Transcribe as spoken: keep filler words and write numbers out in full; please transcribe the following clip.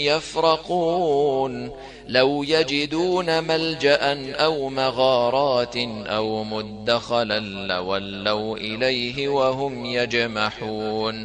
يفرقون لو يجدون ملجأ أو مغارات أو مدخلا لولوا إليه وهم يجمحون